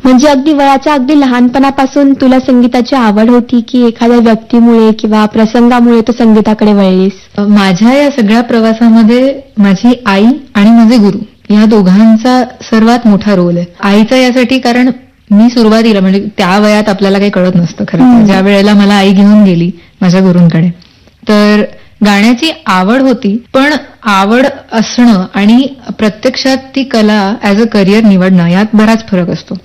म्हणजे अगदी वयाच्या अगदी लहानपणापासून तुला संगीताची आवड होती की एखाद्या व्यक्तीमुळे किंवा प्रसंगामुळे तू संगीताकडे वळलीस? माझ्या या सगळ्या प्रवासामध्ये माझी आई आणि माझे गुरु या दोघांचा सर्वात मोठा रोल आहे. आईचा यासाठी कारण मी सुरुवातीला म्हणजे त्या वयात आपल्याला काही कळत नसतं खरं. ज्या वेळेला मला आई घेऊन गेली माझ्या गुरूंकडे, तर गाण्याची आवड होती, पण आवड असणं आणि प्रत्यक्षात ती कला ऍज अ करिअर निवडणं यात बराच फरक असतो.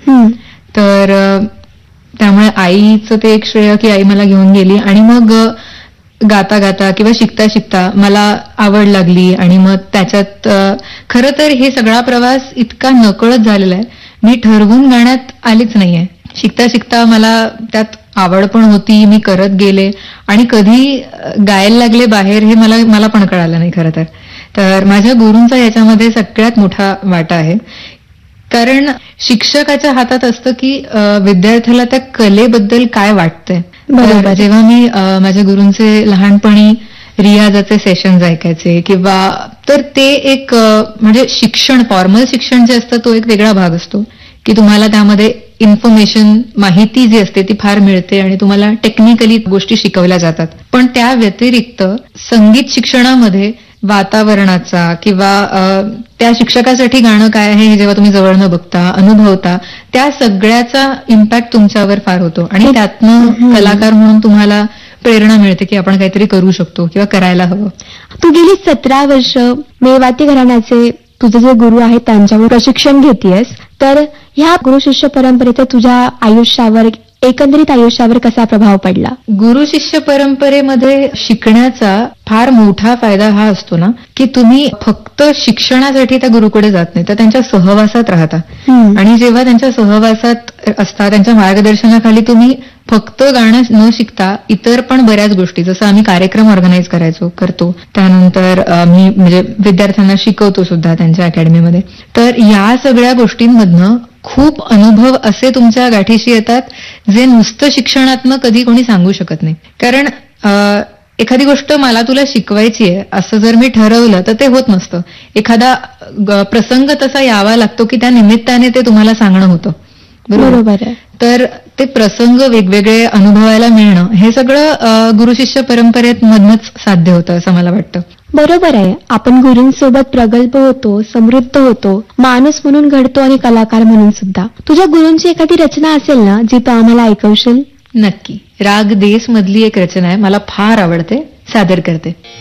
तर त्यामुळे आईचं ते एक श्रेय की आई मला घेऊन गेली आणि मग गाता गाता किंवा शिकता शिकता मला आवड लागली आणि मग त्याच्यात खरं तर हे सगळा प्रवास इतका नकळत झालेला आहे. मी ठरवून गाण्यात आलीच नाहीये. शिकता शिकता मला त्यात आवड पण होती, मी करत गेले आणि कधी गायला लागले बाहेर हे मला पण कळालं नाही खरं तर. तर माझ्या गुरूंचा याच्यामध्ये सगळ्यात मोठा वाटा आहे. कारण शिक्षकाच्या हातात असतं की विद्यार्थ्याला त्या कलेबद्दल काय वाटतंय. जेव्हा मी माझ्या गुरूंचे लहानपणी रियाजाचे सेशन्स ऐकायचे किंवा तर ते एक म्हणजे शिक्षण, फॉर्मल शिक्षण जे असतं तो एक वेगळा भाग असतो की तुम्हाला त्यामध्ये इन्फॉर्मेशन, माहिती जी असते ती फार मिळते आणि तुम्हाला टेक्निकली गोष्टी शिकवल्या जातात. पण त्या व्यतिरिक्त संगीत शिक्षणामध्ये वातावरणाचा किंवा त्या शिक्षकासाठी गाणं काय आहे हे जेव्हा तुम्ही जवळनं बघता, अनुभवता, त्या सगळ्याचा इम्पॅक्ट तुमच्यावर फार होतो आणि त्यातनं कलाकार म्हणून तुम्हाला प्रेरणा मिळते की आपण काहीतरी करू शकतो किंवा करायला हवं. तू गेली 17 वर्ष मेवाती घराण्याचे तुझे जे गुरु आहेत त्यांच्यावर प्रशिक्षण घेतेयस, तर ह्या गुरु शिष्य परंपरेचा तुझ्या आयुष्यावर, एकंदरीत आयुष्यावर कसा प्रभाव पडला? गुरु शिष्य परंपरेमध्ये शिकण्याचा फार मोठा फायदा हा असतो ना की तुम्ही फक्त शिक्षणासाठी त्या गुरुकडे जात नाही, तर त्यांच्या सहवासात राहता. आणि जेव्हा त्यांच्या सहवासात असता, त्यांच्या मार्गदर्शनाखाली तुम्ही फक्त गाणं न शिकता इतर पण बऱ्याच गोष्टी, जसं आम्ही कार्यक्रम ऑर्गनाईज करतो, त्यानंतर मी म्हणजे विद्यार्थ्यांना शिकवतो सुद्धा त्यांच्या अकॅडमीमध्ये. तर या सगळ्या गोष्टींमधनं खूप अनुभव असे तुमच्या गाठीशी येतात जे नुसतं शिक्षणातनं कधी कोणी सांगू शकत नाही. कारण एखादी गोष्ट मला तुला शिकवायची आहे असं जर मी ठरवलं तर ते होत नसतं. एखादा प्रसंग तसा यावा लागतो की त्या निमित्ताने ते तुम्हाला सांगणं होतं. बरोबर आहे. तर ते प्रसंग वेगवेगळे अनुभवायला मिळणं हे सगळं गुरु शिष्य परंपरेत मधनच साध्य होतं असं मला वाटतं. बरोबर आहे. आपण गुरूंसोबत प्रगल्भ होतो, समृद्ध होतो, माणूस म्हणून घडतो आणि कलाकार म्हणून सुद्धा. तुझ्या गुरूंची एखादी रचना असेल ना जी तू आम्हाला ऐकवशील? नक्की. राग देस मधली एक रचना आहे, मला फार आवडते, सादर करते.